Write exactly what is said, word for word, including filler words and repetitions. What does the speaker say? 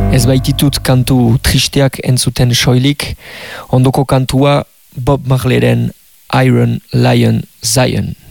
Ez baititut kantu tristeak entzuten soilik, ondoko kantua Bob Marleyren Iron Lion Zion.